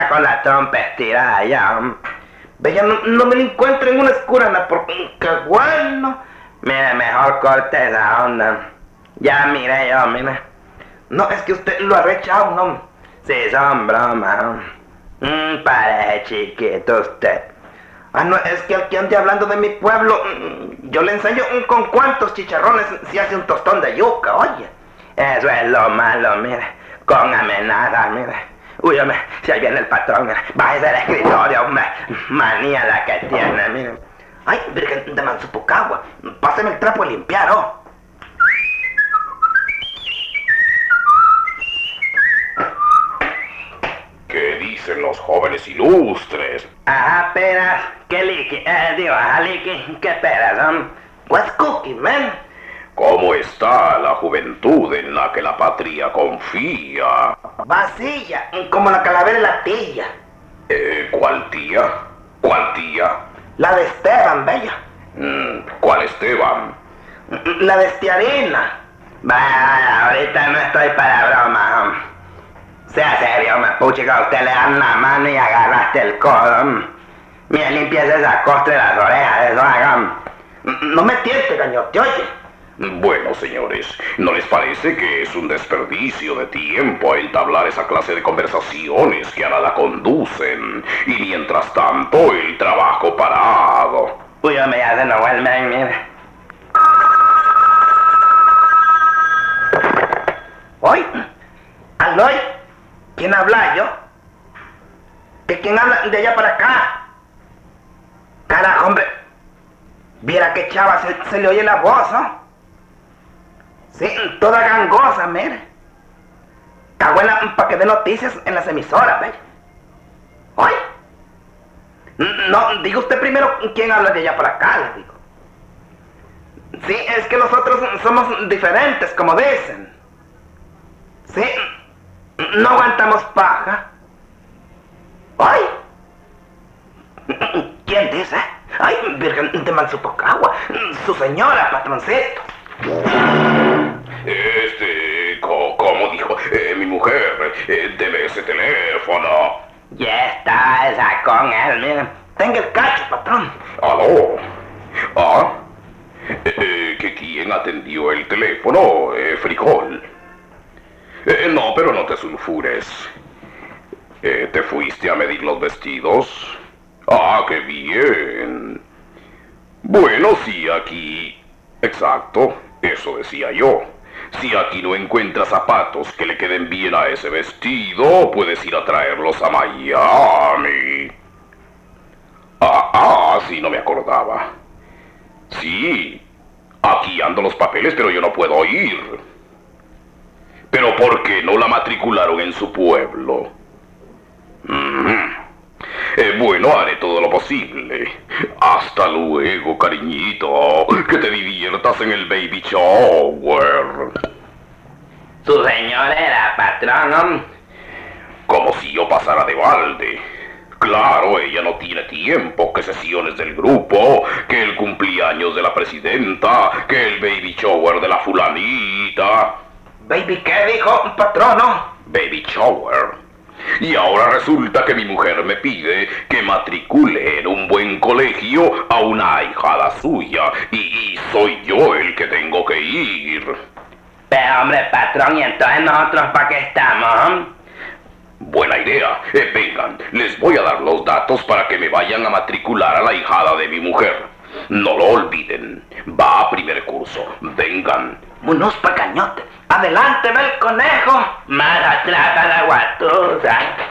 con la trompa estirada ya. Vaya, no me lo encuentro en una oscura, porque qué bueno. Mire, mejor corte esa onda. Ya mire yo, mire. No, es que usted lo ha rechazado, ¿no? Sí, son bromas. Parece chiquito usted. Ah, no, es que aquí ande hablando de mi pueblo. Yo le enseño con cuántos chicharrones se hace un tostón de yuca, oye. Eso es lo malo, mire. Con amenaza, mire. Uy, hombre, si ahí viene el patrón, mire. Bájese del escritorio, hombre. Manía la que tiene, mire. Ay, virgen de Mansupucagua. Páseme el trapo a limpiar, oh. ¿Qué dicen los jóvenes ilustres? Ajá, peras. ¿Qué liqui? Ajá, liqui. ¿Qué peras, What's cookie, man? ¿Cómo está la juventud en la que la patria confía? Vacilla, como la calavera y la tilla. ¿Cuál tía? ¿Cuál tía? La de Esteban, bella. ¿Cuál Esteban? La de Estiarina. Vaya, ahorita no estoy para broma. Sea serio, puchica, usted le dan la mano y agarraste el codo. Mira, limpieza esa costra de las orejas, eso hagan. No me tiente, cañote, oye. Bueno, señores, ¿no les parece que es un desperdicio de tiempo entablar esa clase de conversaciones que a nada conducen? Y mientras tanto, el trabajo parado. Uy, hombre, ya se lo vuelven, mire. ¿Oye? ¿Aloy? ¿Quién habla yo? ¿De quién habla de allá para acá? Carajo, hombre. Viera que chava se le oye la voz, ¿no? Sí, toda gangosa, mire. Está buena para que dé noticias en las emisoras, ¿ve? ¿Oye? No, diga usted primero quién habla de allá para acá, le digo. Sí, es que nosotros somos diferentes, como dicen. Sí, no aguantamos paja. ¡Ay! ¿Quién dice? ¡Ay, virgen de Mansupucagua! Su señora, patroncito. ¿Cómo dijo? Mi mujer, deme ese teléfono. Ya está, esa con él, miren. Tenga el cacho, patrón. ¿Aló? ¿Ah? ¿Que quién atendió el teléfono? Frijol. No, pero no te sulfures. ¿Te fuiste a medir los vestidos? Ah, qué bien. Bueno, sí, aquí... Exacto, eso decía yo. Si aquí no encuentras zapatos que le queden bien a ese vestido, puedes ir a traerlos a Miami. Sí, no me acordaba. Sí, aquí ando los papeles, pero yo no puedo ir. ¿Pero por qué no la matricularon en su pueblo? Bueno, haré todo lo posible. Hasta luego, cariñito. Que te diviertas en el baby shower. Su señora era patrón. Como si yo pasara de balde. Claro, ella no tiene tiempo, que sesiones del grupo, que el cumpleaños de la presidenta, que el baby shower de la fulanita. ¿Baby qué dijo, patrono? Baby shower. Y ahora resulta que mi mujer me pide que matricule en un buen colegio a una ahijada suya. Y soy yo el que tengo que ir. Pero hombre, patrón, ¿y entonces nosotros para qué estamos? Buena idea. Vengan, les voy a dar los datos para que me vayan a matricular a la ahijada de mi mujer. No lo olviden. Va a primer curso. Vengan. Munos pa' cañote. Adelante, ve el conejo. Más atrás a la guatusa.